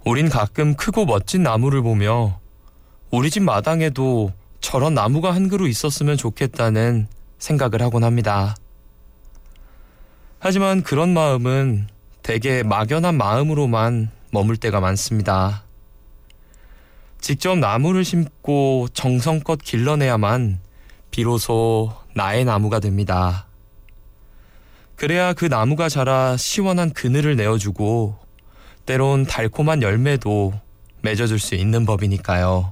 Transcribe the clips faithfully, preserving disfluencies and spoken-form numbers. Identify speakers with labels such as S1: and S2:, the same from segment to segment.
S1: 우린 가끔 크고 멋진 나무를 보며 우리 집 마당에도 저런 나무가 한 그루 있었으면 좋겠다는 생각을 하곤 합니다. 하지만 그런 마음은 되게 막연한 마음으로만 머물 때가 많습니다. 직접 나무를 심고 정성껏 길러내야만 비로소 나의 나무가 됩니다. 그래야 그 나무가 자라 시원한 그늘을 내어주고 때론 달콤한 열매도 맺어줄 수 있는 법이니까요.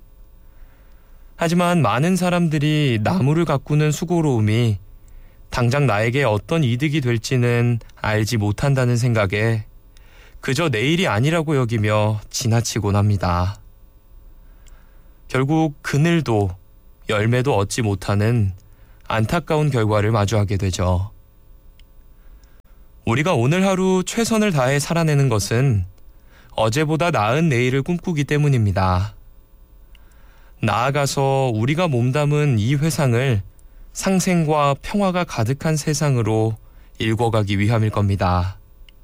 S1: 하지만 많은 사람들이 나무를 가꾸는 수고로움이 당장 나에게 어떤 이득이 될지는 알지 못한다는 생각에 그저 내일이 아니라고 여기며 지나치곤 합니다. 결국 그늘도 열매도 얻지 못하는 안타까운 결과를 마주하게 되죠. 우리가 오늘 하루 최선을 다해 살아내는 것은 어제보다 나은 내일을 꿈꾸기 때문입니다. 나아가서 우리가 몸담은 이 회상을 상생과 평화가 가득한 세상으로 일궈가기 위함일 겁니다.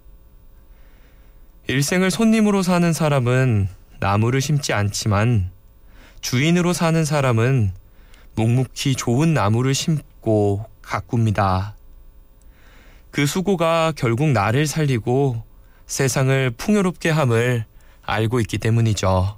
S1: 일생을 손님으로 사는 사람은 나무를 심지 않지만 주인으로 사는 사람은 묵묵히 좋은 나무를 심고 가꿉니다. 그 수고가 결국 나를 살리고 세상을 풍요롭게 함을 알고 있기 때문이죠.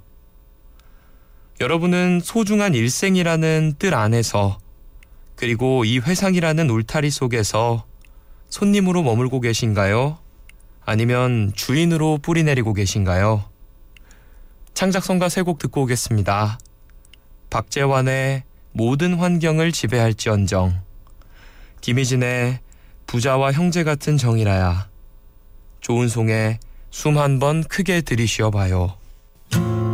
S1: 여러분은 소중한 일생이라는 뜰 안에서 그리고 이 회상이라는 울타리 속에서 손님으로 머물고 계신가요? 아니면 주인으로 뿌리내리고 계신가요? 창작성가 세 곡 듣고 오겠습니다. 박재환의 모든 환경을 지배할지언정, 김희진의 부자와 형제 같은 정이라야, 조은송의 숨 한 번 크게 들이쉬어봐요.